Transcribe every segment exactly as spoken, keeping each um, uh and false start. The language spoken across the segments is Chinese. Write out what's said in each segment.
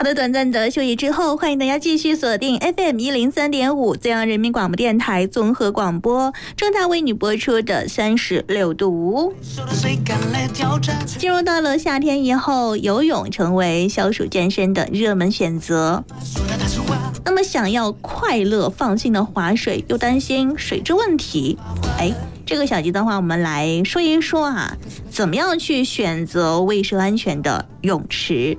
的，短暂的休息之后，欢迎大家继续锁定 F M 一零三点五中央人民广播电台综合广播，正在为你播出的三十六度。进入到了夏天以后，游泳成为消暑健身的热门选择。那么，想要快乐放心的划水，又担心水质问题，哎。这个小集的话，我们来说一说啊，怎么样去选择卫生安全的泳池。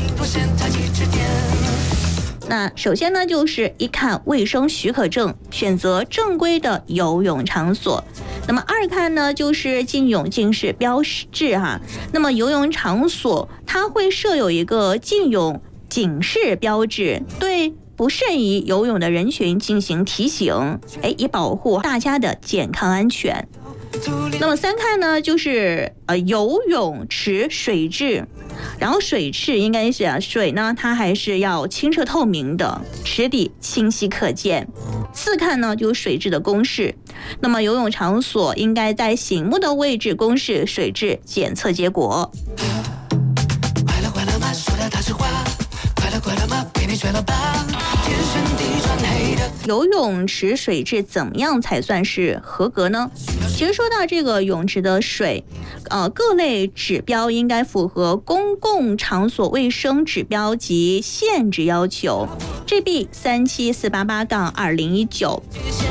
那首先呢，就是一看卫生许可证，选择正规的游泳场所。那么二看呢，就是禁泳禁式标志哈、啊。那么游泳场所它会设有一个禁泳警示标志，对不慎于游泳的人群进行提醒，哎，以保护大家的健康安全。那么三看呢，就是呃游泳池水质，然后水质应该是啊水呢，它还是要清澈透明的，池底清晰可见。四看呢，就是水质的公示，那么游泳场所应该在醒目的位置公示水质检测结果。快乐快乐吗？说的大实话。快乐快乐吗？被你睡了吧。游泳池水质怎么样才算是合格呢？其实说到这个泳池的水，呃，各类指标应该符合公共场所卫生指标及限制要求 G B 三七四八八杠二零一九。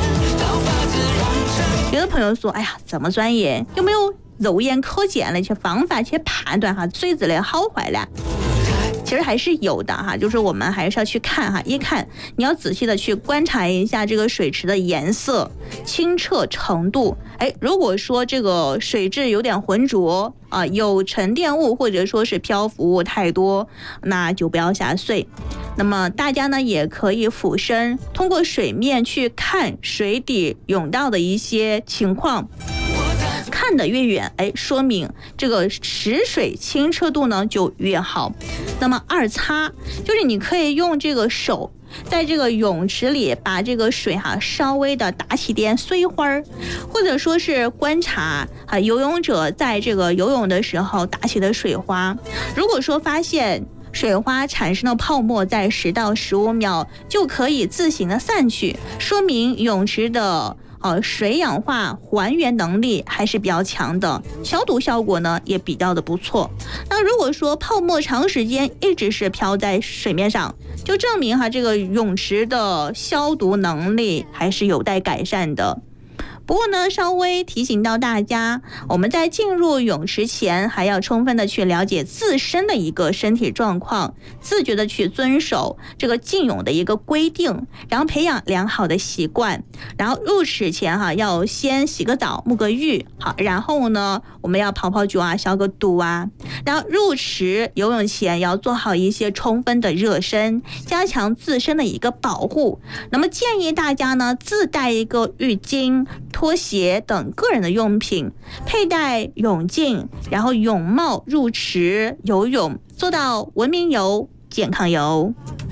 有的朋友说，哎呀，怎么专业？有没有肉眼可见的一些方法去判断哈水质的好坏呢？其实还是有的哈，就是我们还是要去看哈，一看你要仔细的去观察一下这个水池的颜色、清澈程度。哎，如果说这个水质有点浑浊啊，有沉淀物或者说是漂浮物太多，那就不要下水。那么大家呢也可以俯身，通过水面去看水底甬道的一些情况。看得越远，哎，说明这个池水清澈度呢就越好。那么二擦就是你可以用这个手在这个泳池里把这个水哈、啊、稍微的打起点碎花儿，或者说是观察啊游泳者在这个游泳的时候打起的水花。如果说发现水花产生的泡沫在十到十五秒就可以自行的散去，说明泳池的呃，水氧化还原能力还是比较强的，消毒效果呢也比较的不错。那如果说泡沫长时间一直是飘在水面上，就证明哈这个泳池的消毒能力还是有待改善的。不过呢，稍微提醒到大家，我们在进入泳池前还要充分的去了解自身的一个身体状况，自觉的去遵守这个进泳的一个规定，然后培养良好的习惯。然后入池前哈、啊，要先洗个澡、沐个浴，好，然后呢，我们要泡泡脚啊、消个毒啊。然后入池游泳前要做好一些充分的热身，加强自身的一个保护。那么建议大家呢，自带一个浴巾、拖鞋等个人的用品，佩戴泳镜，然后泳帽入池游泳，做到文明游、健康游。